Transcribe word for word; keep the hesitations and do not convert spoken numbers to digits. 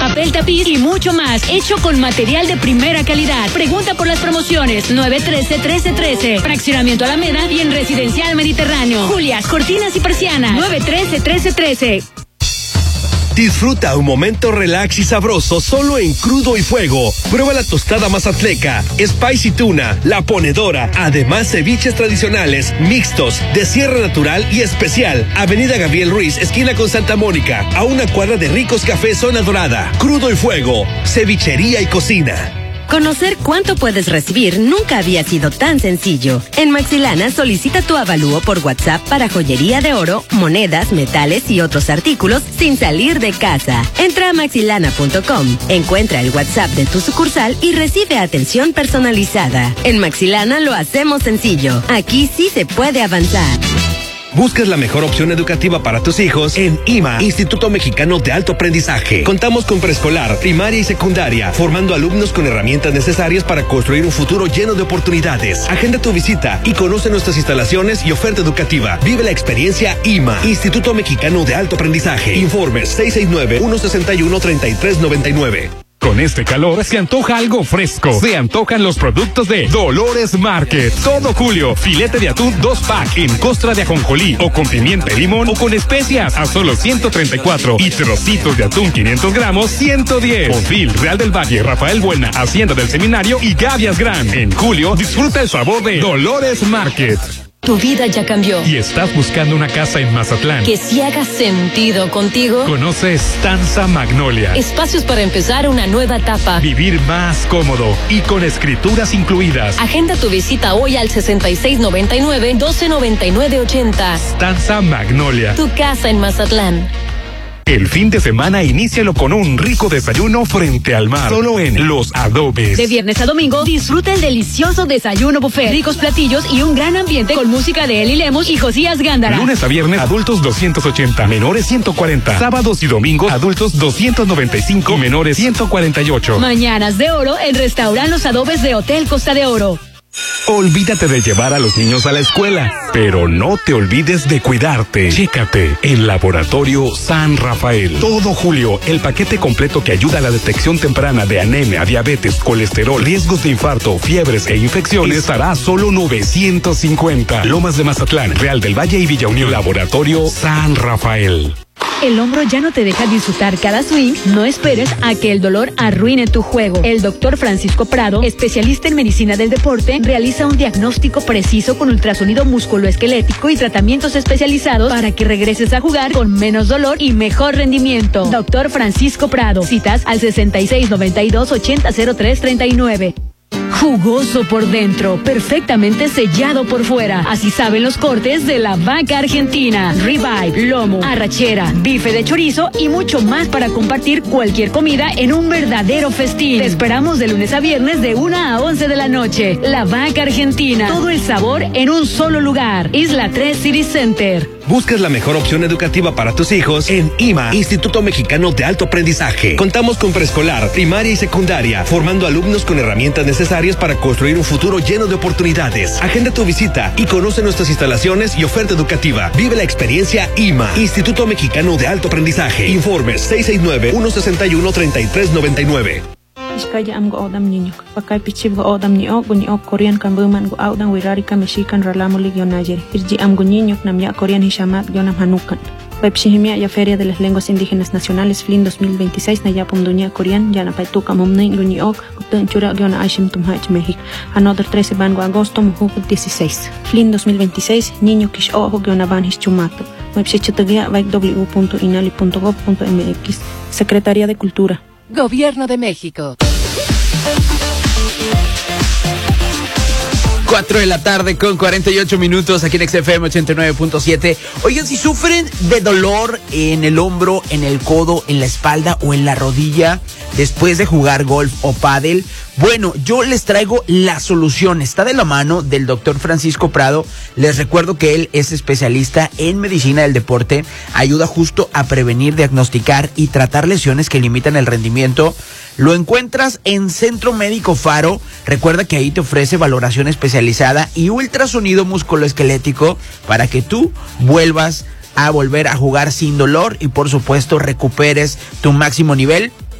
papel tapiz y mucho más, hecho con material de primera calidad. Pregunta por las promociones nueve uno tres, uno tres uno tres. Fraccionamiento Alameda y en Residencial Mediterráneo. Julias, cortinas y persianas nueve uno tres, uno tres uno tres. Disfruta un momento relax y sabroso solo en Crudo y Fuego. Prueba la tostada mazatleca, spicy tuna, la ponedora, además ceviches tradicionales, mixtos, de sierra natural y especial. Avenida Gabriel Ruiz, esquina con Santa Mónica, a una cuadra de Ricos Café Zona Dorada. Crudo y Fuego, cevichería y cocina. Conocer cuánto puedes recibir nunca había sido tan sencillo. En Maxilana solicita tu avalúo por WhatsApp para joyería de oro, monedas, metales y otros artículos sin salir de casa. Entra a maxilana punto com, encuentra el WhatsApp de tu sucursal y recibe atención personalizada. En Maxilana lo hacemos sencillo. Aquí sí se puede avanzar. Buscas la mejor opción educativa para tus hijos en I M A, Instituto Mexicano de Alto Aprendizaje. Contamos con preescolar, primaria y secundaria, formando alumnos con herramientas necesarias para construir un futuro lleno de oportunidades. Agenda tu visita y conoce nuestras instalaciones y oferta educativa. Vive la experiencia I M A, Instituto Mexicano de Alto Aprendizaje. Informes seis seis nueve, uno seis uno, tres tres nueve nueve. Con este calor se antoja algo fresco. Se antojan los productos de Dolores Market. Todo julio, filete de atún dos pack en costra de ajonjolí o con pimienta y limón o con especias a solo ciento treinta y cuatro y trocitos de atún quinientos gramos ciento diez. Bonfil, Real del Valle, Rafael Buena, Hacienda del Seminario y Gavias Gran. En julio, disfruta el sabor de Dolores Market. Tu vida ya cambió. ¿Y estás buscando una casa en Mazatlán que sí haga sentido contigo? Conoce Stanza Magnolia. Espacios para empezar una nueva etapa. Vivir más cómodo y con escrituras incluidas. Agenda tu visita hoy al sesenta y seis noventa y nueve, doce noventa y nueve ochenta. Stanza Magnolia. Tu casa en Mazatlán. El fin de semana inícialo con un rico desayuno frente al mar, solo en Los Adobes. De viernes a domingo, disfruta el delicioso desayuno buffet, ricos platillos y un gran ambiente con música de Eli Lemos y Josías Gándara. Lunes a viernes, adultos doscientos ochenta, menores ciento cuarenta. Sábados y domingos, adultos doscientos noventa y cinco, menores ciento cuarenta y ocho. Mañanas de oro en Restaurant Los Adobes de Hotel Costa de Oro. Olvídate de llevar a los niños a la escuela, pero no te olvides de cuidarte. Chécate en Laboratorio San Rafael. Todo julio, el paquete completo que ayuda a la detección temprana de anemia, diabetes, colesterol, riesgos de infarto, fiebres e infecciones estará a solo novecientos cincuenta. Lomas de Mazatlán, Real del Valle y Villa Unión. Laboratorio San Rafael. El hombro ya no te deja disfrutar cada swing. No esperes a que el dolor arruine tu juego. El doctor Francisco Prado, especialista en medicina del deporte, realiza un diagnóstico preciso con ultrasonido musculoesquelético y tratamientos especializados para que regreses a jugar con menos dolor y mejor rendimiento. Doctor Francisco Prado. Citas al sesenta y seis noventa y dos, ochenta cero tres treinta y nueve. Jugoso por dentro, perfectamente sellado por fuera. Así saben los cortes de la vaca argentina. Ribeye, lomo, arrachera, bife de chorizo y mucho más para compartir cualquier comida en un verdadero festín. Te esperamos de lunes a viernes de una a once de la noche. La vaca argentina. Todo el sabor en un solo lugar. Isla tres City Center. Buscas la mejor opción educativa para tus hijos en I M A, Instituto Mexicano de Alto Aprendizaje. Contamos con preescolar, primaria y secundaria, formando alumnos con herramientas necesarias para construir un futuro lleno de oportunidades. Agenda tu visita y conoce nuestras instalaciones y oferta educativa. Vive la experiencia I M A, Instituto Mexicano de Alto Aprendizaje. Informes seis seis nueve, uno seis uno, tres tres nueve nueve. Iskaya am go odam niño, pakay pichib go odam ni o guni o Korean kan buman go odam wirari ka mexican ralamo ligio nayer. Irji am go niño nam ya Korean hishamat gionam hanukan. Pepshihimia ya Feria de las Lenguas Indígenas Nacionales Flin dos mil veintiséis na ya pumduña Korean ya na paituka mumnei guni ok guten chura giona aishim tumhach México. Another trece van go agosto muhu dieciséis. Flin dos mil veintiséis niño kish o giona van hischumato. Website w punto inali punto gov punto mx. Secretaría de Cultura. Gobierno de México. cuatro de la tarde con cuarenta y ocho minutos aquí en X F M ochenta y nueve punto siete. Oigan, si sufren de dolor en el hombro, en el codo, en la espalda o en la rodilla después de jugar golf o pádel, bueno, yo les traigo la solución. Está de la mano del doctor Francisco Prado. Les recuerdo que él es especialista en medicina del deporte. Ayuda justo a prevenir, diagnosticar y tratar lesiones que limitan el rendimiento. Lo encuentras en Centro Médico Faro. Recuerda que ahí te ofrece valoración especializada y ultrasonido musculoesquelético para que tú vuelvas a volver a jugar sin dolor y por supuesto recuperes tu máximo nivel.